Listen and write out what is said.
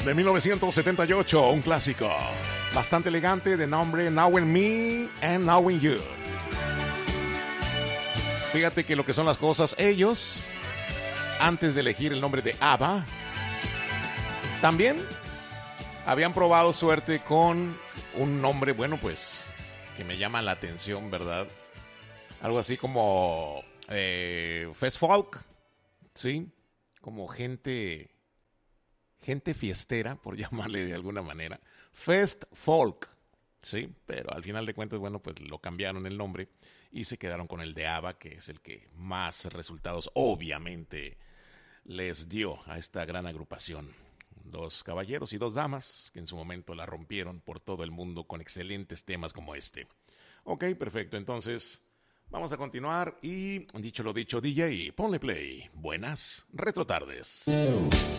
de 1978, un clásico bastante elegante de nombre Knowing Me and Knowing You. Fíjate que lo que son las cosas, ellos, antes de elegir el nombre de ABBA, también habían probado suerte con un nombre, bueno, pues, que me llama la atención, ¿verdad? Algo así como Festfolk, ¿sí? Como gente fiestera, por llamarle de alguna manera. Festfolk, ¿sí? Pero al final de cuentas, bueno, pues lo cambiaron el nombre y se quedaron con el de ABBA, que es el que más resultados, obviamente, les dio a esta gran agrupación. 2 caballeros y 2 damas que en su momento la rompieron por todo el mundo con excelentes temas como este. Ok, perfecto, entonces vamos a continuar y, dicho lo dicho, DJ, ponle play. Buenas retrotardes.